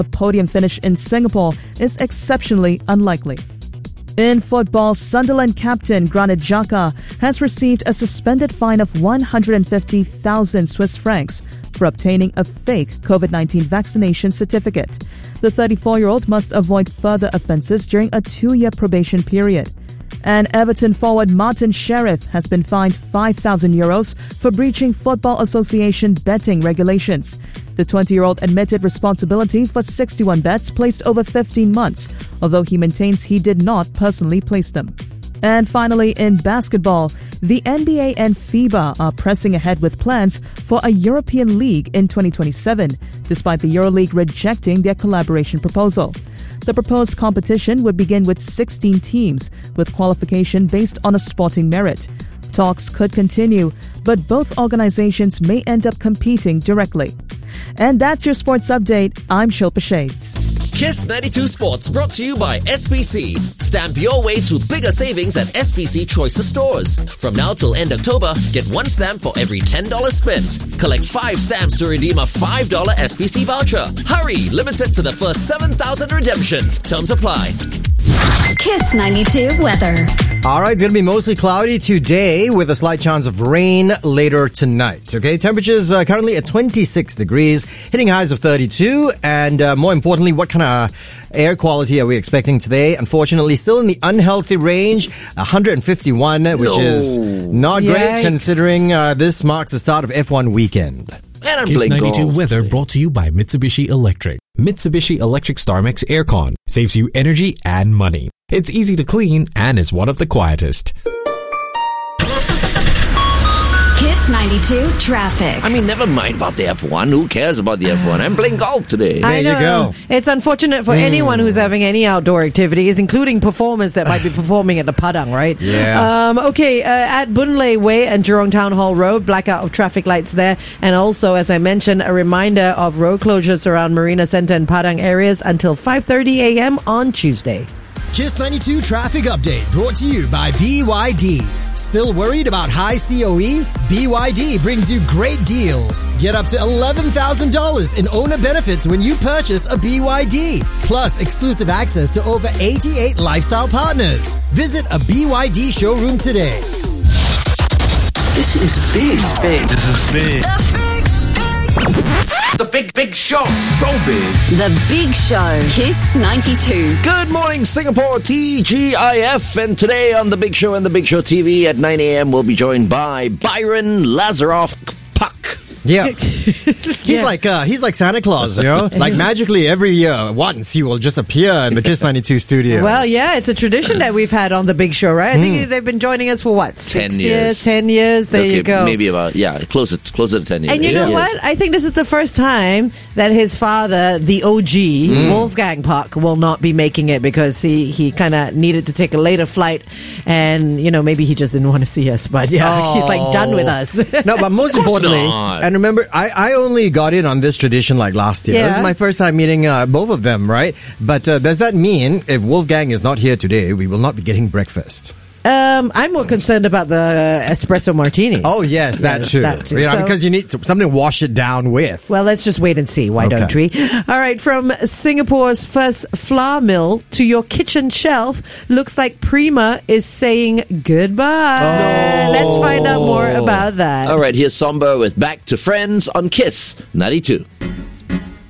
a podium finish in Singapore is exceptionally unlikely. In football, Sunderland captain Granit Xhaka has received a suspended fine of 150,000 Swiss francs for obtaining a fake COVID-19 vaccination certificate. The 34-year-old must avoid further offences during a 2-year probation period. And Everton forward Martin Sheriff has been fined €5,000 for breaching Football Association betting regulations. The 20-year-old admitted responsibility for 61 bets placed over 15 months, although he maintains he did not personally place them. And finally, in basketball, the NBA and FIBA are pressing ahead with plans for a European League in 2027, despite the EuroLeague rejecting their collaboration proposal. The proposed competition would begin with 16 teams, with qualification based on a sporting merit. Talks could continue, but both organizations may end up competing directly. And that's your sports update. I'm Shilpa Shades. Kiss 92 Sports brought to you by SPC. Stamp your way to bigger savings at SPC Choices stores. From now till end October, get 1 stamp for every $10 spent. Collect 5 stamps to redeem a $5 SPC voucher. Hurry! Limited to the first 7,000 redemptions. Terms apply. Kiss 92 weather. Alright, it's going to be mostly cloudy today with a slight chance of rain later tonight. Okay, temperatures currently at 26 degrees, hitting highs of 32. And more importantly, what kind of air quality are we expecting today? Unfortunately, still in the unhealthy range, 151, which is not great considering this marks the start of F1 weekend. And I'm Kiss playing 92 golf. weather brought to you by Mitsubishi Electric. Mitsubishi Electric StarMax Aircon saves you energy and money. It's easy to clean and is one of the quietest. Kiss 92 traffic. I mean, never mind about the F1. Who cares about the F1? I'm playing golf today. There you go. It's unfortunate for anyone who's having any outdoor activities, including performers that might be performing at the Padang, right? Yeah. At Boon Lay Way and Jurong Town Hall Road, blackout of traffic lights there. And also, as I mentioned, a reminder of road closures around Marina Centre and Padang areas until 5:30 a.m. on Tuesday. Kiss 92 traffic update brought to you by BYD. Still worried about high COE? BYD brings you great deals. Get up to $11,000 in owner benefits when you purchase a BYD. Plus exclusive access to over 88 lifestyle partners. Visit a BYD showroom today. This is big. This is big. The big show. So big. The Big Show. Kiss 92. Good morning, Singapore, TGIF. And today on The Big Show and The Big Show TV at 9 a.m. we'll be joined by Byron Lazaroff Puck. Yeah. He's like Santa Claus, you know? Like magically every year, once he will just appear in the Kiss 92 studios. Well, yeah, it's a tradition that we've had on The Big Show, right? I think they've been joining us for what? 10 6 years. 10 years. There you go. Maybe about, closer to 10 years. And you know what? I think this is the first time that his father, the OG, Wolfgang Puck, will not be making it because he kind of needed to take a later flight and, you know, maybe he just didn't want to see us. But yeah, he's like done with us. No, but most importantly, and remember, I only got in on this tradition like last year. Yeah. This is my first time meeting both of them, right? But does that mean if Wolfgang is not here today, we will not be getting breakfast? I'm more concerned about the espresso martinis. Oh, yes, that too. You know, So- because you need something to wash it down with. Well, let's just wait and see. Why don't we? All right, from Singapore's first flour mill to your kitchen shelf, looks like Prima is saying goodbye. Let's find out more about that. All right, here's Somber with Back to Friends on Kiss 92.